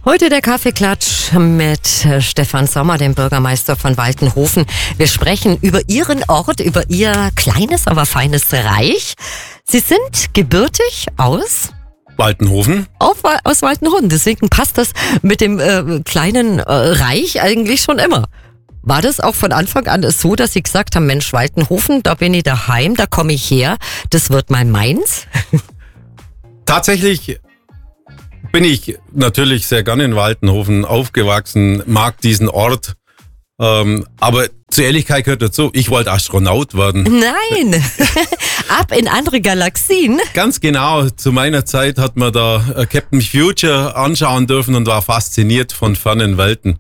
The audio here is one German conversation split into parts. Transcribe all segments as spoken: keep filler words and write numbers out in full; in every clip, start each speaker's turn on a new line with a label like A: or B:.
A: Heute der Kaffeeklatsch mit Stefan Sommer, dem Bürgermeister von Waltenhofen. Wir sprechen über Ihren Ort, über Ihr kleines, aber feines Reich. Sie sind gebürtig aus
B: Waltenhofen.
A: Auf, aus Waltenhofen, deswegen passt das mit dem äh, kleinen äh, Reich eigentlich schon immer. War das auch von Anfang an so, dass Sie gesagt haben, Mensch, Waltenhofen, da bin ich daheim, da komme ich her, das wird mein Meins?
B: Tatsächlich bin ich natürlich sehr gerne in Waltenhofen aufgewachsen, mag diesen Ort, ähm, aber zur Ehrlichkeit gehört dazu, ich wollte Astronaut werden.
A: Nein, ab in andere Galaxien.
B: Ganz genau, zu meiner Zeit hat man da Captain Future anschauen dürfen und war fasziniert von fernen Welten.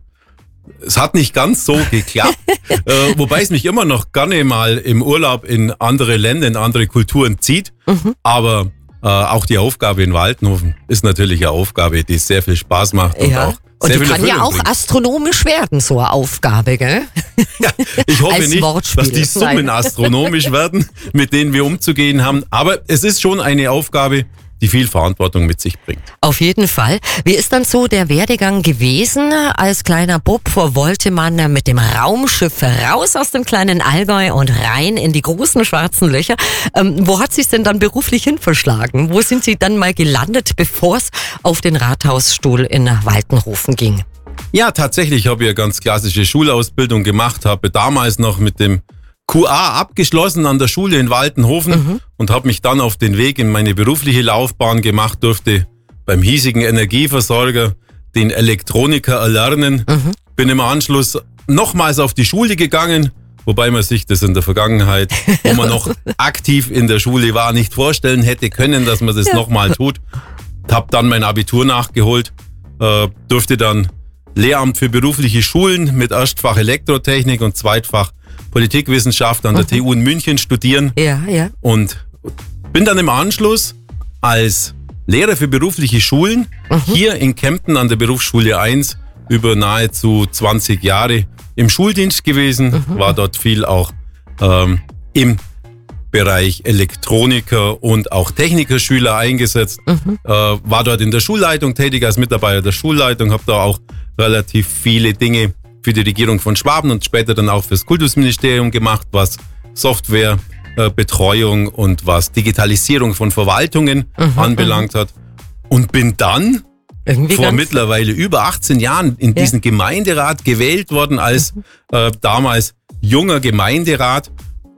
B: Es hat nicht ganz so geklappt, äh, wobei es mich immer noch gerne mal im Urlaub in andere Länder, in andere Kulturen zieht, mhm. aber Äh, auch die Aufgabe in Waltenhofen ist natürlich eine Aufgabe, die sehr viel Spaß macht und
A: ja.
B: auch
A: und
B: sehr
A: die
B: viel
A: kann ja auch
B: bringt.
A: Astronomisch werden, so eine Aufgabe, gell?
B: Ja, ich hoffe
A: Als
B: nicht,
A: Wortspiel.
B: dass die Summen
A: Nein.
B: astronomisch werden, mit denen wir umzugehen haben, aber es ist schon eine Aufgabe, die viel Verantwortung mit sich bringt.
A: Auf jeden Fall. Wie ist dann so der Werdegang gewesen? Als kleiner Bub wollte man mit dem Raumschiff raus aus dem kleinen Allgäu und rein in die großen schwarzen Löcher. Ähm, wo hat Sie es denn dann beruflich hin verschlagen? Wo sind Sie dann mal gelandet, bevor es auf den Rathausstuhl in Waltenhofen ging?
B: Ja, tatsächlich habe ich eine ganz klassische Schulausbildung gemacht, habe damals noch mit dem Q A abgeschlossen an der Schule in Waltenhofen mhm. und habe mich dann auf den Weg in meine berufliche Laufbahn gemacht, durfte beim hiesigen Energieversorger den Elektroniker erlernen. Mhm. Bin im Anschluss nochmals auf die Schule gegangen, wobei man sich das in der Vergangenheit, wo man noch aktiv in der Schule war, nicht vorstellen hätte können, dass man das ja. nochmal tut. Habe dann mein Abitur nachgeholt, äh, durfte dann Lehramt für berufliche Schulen mit Erstfach Elektrotechnik und Zweitfach Politikwissenschaft an der mhm. T U in München studieren.
A: Ja, ja.
B: Und bin dann im Anschluss als Lehrer für berufliche Schulen mhm. hier in Kempten an der Berufsschule eins über nahezu zwanzig Jahre im Schuldienst gewesen, mhm. war dort viel auch ähm, im Bereich Elektroniker und auch Technikerschüler eingesetzt, mhm. äh, war dort in der Schulleitung tätig als Mitarbeiter der Schulleitung, habe da auch relativ viele Dinge für die Regierung von Schwaben und später dann auch fürs Kultusministerium gemacht, was Softwarebetreuung äh, und was Digitalisierung von Verwaltungen mhm, anbelangt hat. Und bin dann Irgendwie vor mittlerweile über achtzehn Jahren in ja. diesen Gemeinderat gewählt worden als mhm. äh, damals junger Gemeinderat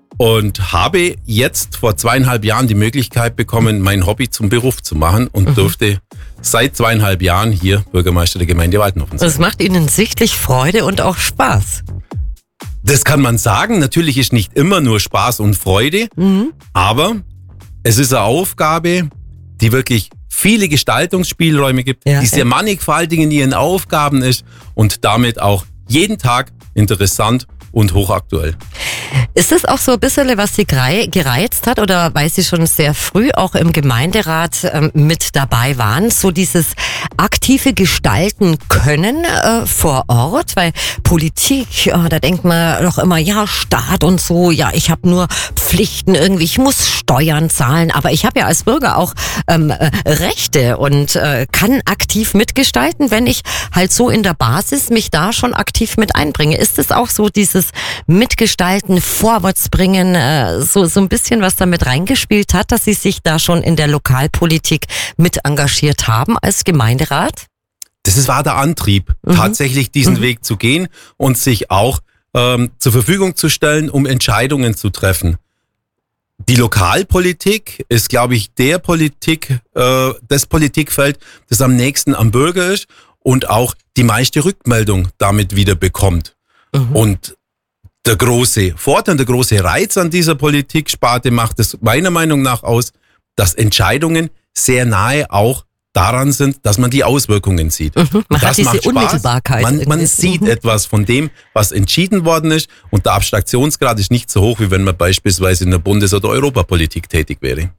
B: und habe jetzt vor zweieinhalb Jahren die Möglichkeit bekommen, mein Hobby zum Beruf zu machen und mhm. durfte seit zweieinhalb Jahren hier Bürgermeister der Gemeinde Waltenhofen sein.
A: Das macht Ihnen sichtlich Freude und auch Spaß.
B: Das kann man sagen. Natürlich ist nicht immer nur Spaß und Freude, mhm. aber es ist eine Aufgabe, die wirklich viele Gestaltungsspielräume gibt,
A: ja,
B: die sehr
A: ja.
B: mannigfaltig in ihren Aufgaben ist und damit auch jeden Tag interessant und hochaktuell.
A: Ist das auch so ein bisschen, was Sie gereizt hat oder weil Sie schon sehr früh auch im Gemeinderat ähm, mit dabei waren, so dieses aktive Gestalten können äh, vor Ort, weil Politik, äh, da denkt man doch immer, ja, Staat und so, ja, ich habe nur Pflichten irgendwie, ich muss Steuern zahlen, aber ich habe ja als Bürger auch ähm, äh, Rechte und äh, kann aktiv mitgestalten, wenn ich halt so in der Basis mich da schon aktiv mit einbringe. Ist es auch so dieses Mitgestalten, Vorwärtsbringen, äh, so, so ein bisschen was damit reingespielt hat, dass Sie sich da schon in der Lokalpolitik mit engagiert haben als Gemeinderat?
B: Das war der Antrieb, mhm. tatsächlich diesen mhm. Weg zu gehen und sich auch ähm, zur Verfügung zu stellen, um Entscheidungen zu treffen. Die Lokalpolitik ist, glaube ich, der Politik, äh, das Politikfeld, das am nächsten am Bürger ist und auch die meiste Rückmeldung damit wieder bekommt. Mhm. Und der große Vorteil, der große Reiz an dieser Politiksparte macht es meiner Meinung nach aus, dass Entscheidungen sehr nahe auch daran sind, dass man die Auswirkungen sieht.
A: Mhm, man
B: das
A: hat diese
B: macht Spaß.
A: Unmittelbarkeit.
B: Man, man sieht mhm. etwas von dem, was entschieden worden ist und der Abstraktionsgrad ist nicht so hoch, wie wenn man beispielsweise in der Bundes- oder Europapolitik tätig wäre.